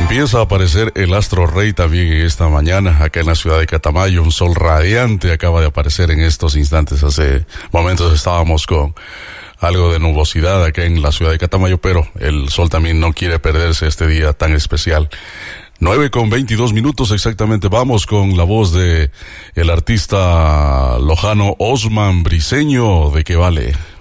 Empieza a aparecer el astro rey también esta mañana acá en la ciudad de Catamayo. Un sol radiante acaba de aparecer en estos instantes. Hace momentos estábamos con algo de nubosidad acá en la ciudad de Catamayo, pero el sol también no quiere perderse este día tan especial. 9:22 exactamente. Vamos con la voz de el artista lojano Osman Briceño. ¿De qué vale?